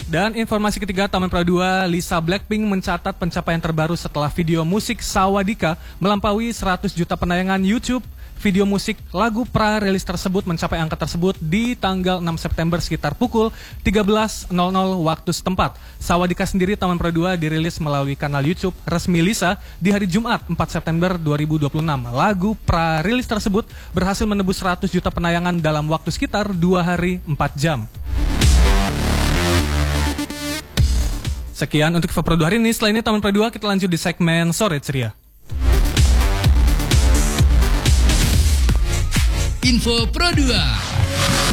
Dan informasi ketiga, Taman Pro 2, Lisa Blackpink mencatat pencapaian terbaru setelah video musik Sawadika melampaui 100 juta penayangan YouTube. Video musik lagu pra-rilis tersebut mencapai angka tersebut di tanggal 6 September sekitar pukul 13.00 waktu setempat. Sawadika sendiri Taman Pro 2 dirilis melalui kanal YouTube resmi Lisa di hari Jumat 4 September 2026. Lagu pra-rilis tersebut berhasil menembus 100 juta penayangan dalam waktu sekitar 2 hari 4 jam. Sekian untuk Info Pro 2 hari ini. Setelah ini Taman Pro 2 kita lanjut di segmen Sore Ceria. Info Pro 2.